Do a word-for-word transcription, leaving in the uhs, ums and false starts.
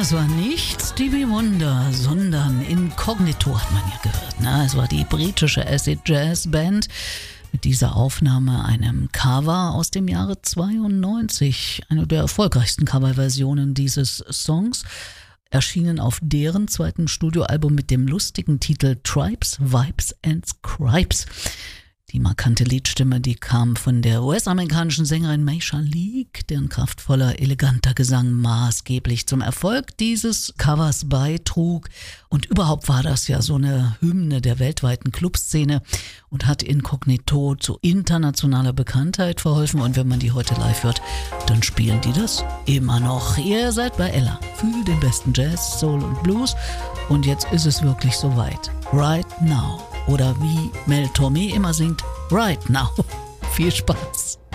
das war nicht Stevie Wonder, sondern Incognito hat man ja gehört. Ne? Es war die britische Acid Jazz Band mit dieser Aufnahme, einem Cover aus dem Jahre zweiundneunzig. Eine der erfolgreichsten Coverversionen dieses Songs, erschienen auf deren zweiten Studioalbum mit dem lustigen Titel Tribes, Vibes and Scribes. Die markante Liedstimme, die kam von der U S-amerikanischen Sängerin Maisha Leak, deren kraftvoller, eleganter Gesang maßgeblich zum Erfolg dieses Covers beitrug. Und überhaupt war das ja so eine Hymne der weltweiten Clubszene und hat Incognito zu internationaler Bekanntheit verholfen. Und wenn man die heute live hört, dann spielen die das immer noch. Ihr seid bei Ella für den besten Jazz, Soul und Blues. Und jetzt ist es wirklich soweit. Right now. Oder wie Mel Tormé immer singt, right now. Viel Spaß.